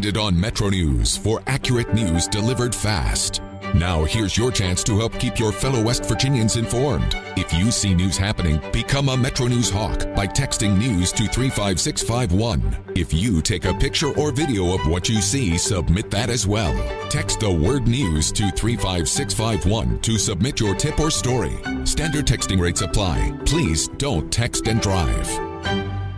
depended on Metro News for accurate news delivered fast. Now here's your chance to help keep your fellow West Virginians informed. If you see news happening, become a Metro News hawk by texting news to 35651. If you take a picture or video of what you see, submit that as well. Text the word news to 35651 to submit your tip or story. Standard texting rates apply. Please don't text and drive.